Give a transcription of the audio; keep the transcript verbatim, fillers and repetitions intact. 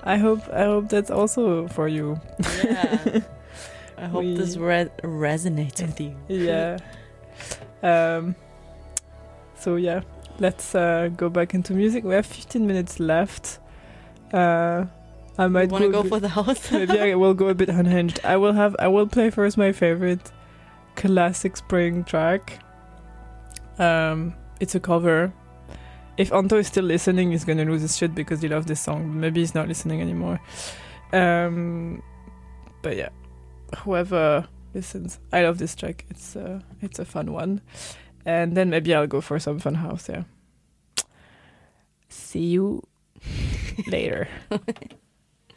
I hope I hope that's also for you. Yeah. I hope We- this re- resonates with you. Yeah. Um. So yeah, let's uh, go back into music. We have fifteen minutes left. Uh, I You might want to go, go a bit- for the house? maybe I will go a bit unhinged. I will have. I will play first my favorite classic spring track. Um, it's a cover. If Anto is still listening, he's gonna lose his shit because he loves this song. Maybe he's not listening anymore. Um, but yeah, whoever listens, I love this track. It's uh, it's a fun one. And then maybe I'll go for some fun house. Yeah. See you later.